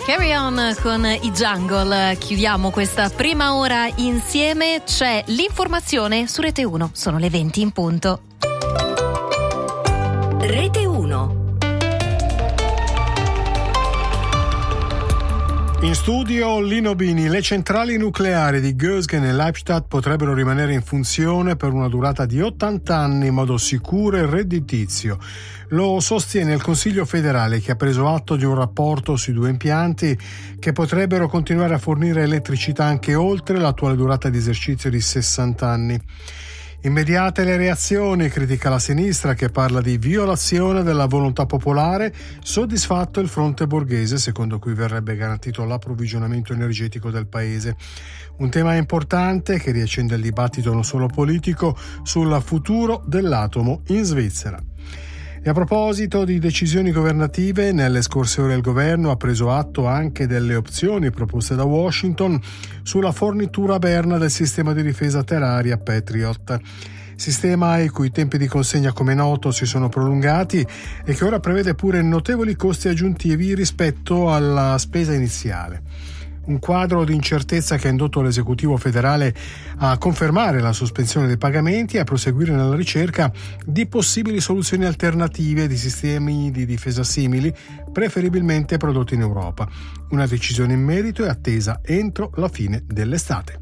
Carry on con i Jungle. Chiudiamo questa prima ora insieme. C'è l'informazione su Rete 1. Sono le 20 in punto. Rete 1. In studio Lino Bini. Le centrali nucleari di Gösgen e Leibstadt potrebbero rimanere in funzione per una durata di 80 anni in modo sicuro e redditizio. Lo sostiene il Consiglio federale, che ha preso atto di un rapporto sui due impianti che potrebbero continuare a fornire elettricità anche oltre l'attuale durata di esercizio di 60 anni. Immediate le reazioni, critica la sinistra che parla di violazione della volontà popolare, soddisfatto il fronte borghese secondo cui verrebbe garantito l'approvvigionamento energetico del paese. Un tema importante che riaccende il dibattito non solo politico sul futuro dell'atomo in Svizzera. E a proposito di decisioni governative, nelle scorse ore il governo ha preso atto anche delle opzioni proposte da Washington sulla fornitura a Berna del sistema di difesa terraria Patriot. Sistema i cui tempi di consegna, come noto, si sono prolungati e che ora prevede pure notevoli costi aggiuntivi rispetto alla spesa iniziale. Un quadro di incertezza che ha indotto l'esecutivo federale a confermare la sospensione dei pagamenti e a proseguire nella ricerca di possibili soluzioni alternative di sistemi di difesa simili, preferibilmente prodotti in Europa. Una decisione in merito è attesa entro la fine dell'estate.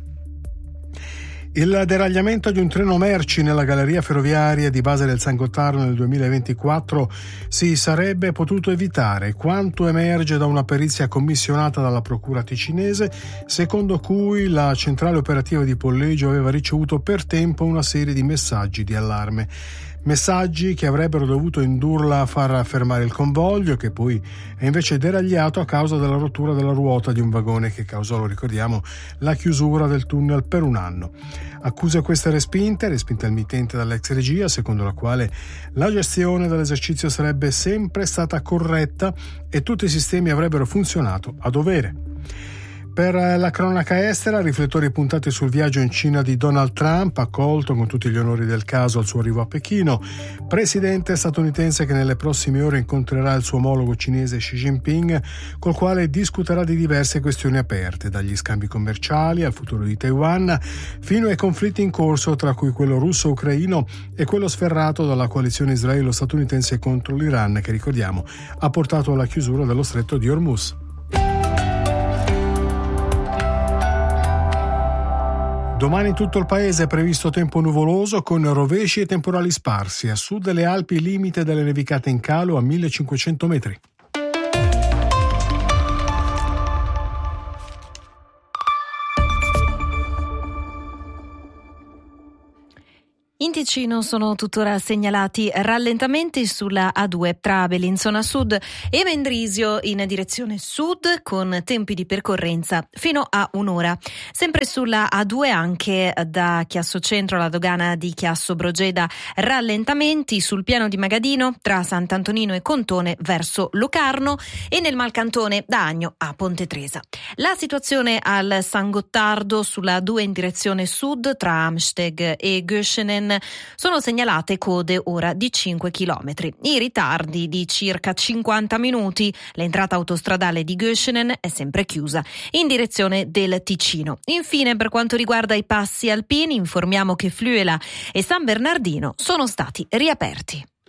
Il deragliamento di un treno merci nella galleria ferroviaria di base del San Gottardo nel 2024 si sarebbe potuto evitare, quanto emerge da una perizia commissionata dalla procura ticinese, secondo cui la centrale operativa di Polleggio aveva ricevuto per tempo una serie di messaggi di allarme. Messaggi che avrebbero dovuto indurla a far fermare il convoglio, che poi è invece deragliato a causa della rottura della ruota di un vagone che causò, lo ricordiamo, la chiusura del tunnel per un anno. Accuse queste respinte al mittente dall'ex regia, secondo la quale la gestione dell'esercizio sarebbe sempre stata corretta e tutti i sistemi avrebbero funzionato a dovere. Per la cronaca estera, riflettori puntati sul viaggio in Cina di Donald Trump, accolto con tutti gli onori del caso al suo arrivo a Pechino, presidente statunitense che nelle prossime ore incontrerà il suo omologo cinese Xi Jinping, col quale discuterà di diverse questioni aperte, dagli scambi commerciali al futuro di Taiwan, fino ai conflitti in corso, tra cui quello russo-ucraino e quello sferrato dalla coalizione israelo-statunitense contro l'Iran, che ricordiamo ha portato alla chiusura dello stretto di Hormuz. Domani in tutto il paese è previsto tempo nuvoloso con rovesci e temporali sparsi. A sud delle Alpi limite delle nevicate in calo a 1500 metri. In Ticino sono tuttora segnalati rallentamenti sulla A2 tra Bellinzona Sud e Mendrisio in direzione sud con tempi di percorrenza fino a un'ora. Sempre sulla A2 anche da Chiasso Centro alla dogana di Chiasso Brogeda rallentamenti sul piano di Magadino tra Sant'Antonino e Contone verso Locarno e nel Malcantone da Agno a Ponte Tresa. La situazione al San Gottardo sulla A2 in direzione sud tra Amsteg e Göschenen sono segnalate code ora di 5 km. I ritardi di circa 50 minuti. L'entrata autostradale di Göschenen è sempre chiusa in direzione del Ticino. Infine, per quanto riguarda i passi alpini, informiamo che Fluela e San Bernardino sono stati riaperti.